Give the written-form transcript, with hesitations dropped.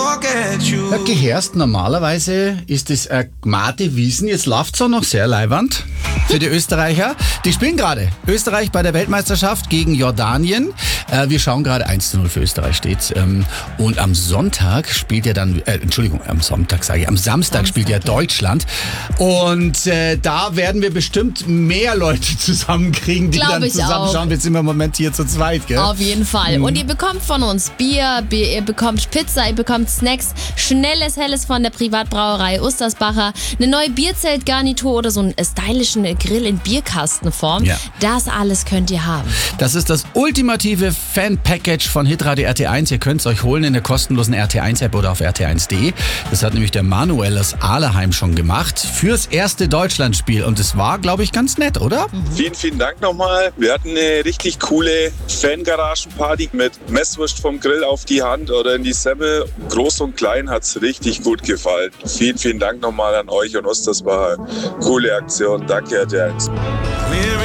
Ja, gehörst, normalerweise ist es Gmate Wiesen, jetzt läuft's auch noch sehr leiwand für die Österreicher. Die spielen gerade Österreich bei der Weltmeisterschaft gegen Jordanien. Wir schauen gerade 1:0 für Österreich steht's. Und am Sonntag spielt ja dann, am Samstag spielt ja Deutschland. Und da werden wir bestimmt mehr Leute zusammenkriegen, die dann zusammenschauen. Jetzt sind wir im Moment hier zu zweit, gell? Auf jeden Fall. Und ihr bekommt von uns Bier, ihr bekommt Pizza, ihr bekommt Snacks, schnelles, helles von der Privatbrauerei Ustersbacher, eine neue Bierzeltgarnitur oder so einen stylischen Grill in Bierkastenform. Ja. Das alles könnt ihr haben. Das ist das ultimative Fan-Package von Hitradio RT1. Ihr könnt es euch holen in der kostenlosen RT1-App oder auf rt1.de. Das hat nämlich der Manuel aus Ahleheim schon gemacht fürs erste Deutschlandspiel. Und es war, glaube ich, ganz nett, oder? Vielen, vielen Dank nochmal. Wir hatten eine richtig coole Fangaragenparty mit Messwurst vom Grill auf die Hand oder in die Semmel. Groß und klein hat es richtig gut gefallen. Vielen, vielen Dank nochmal an euch und Ustersbacher. Coole Aktion. Danke, RT1.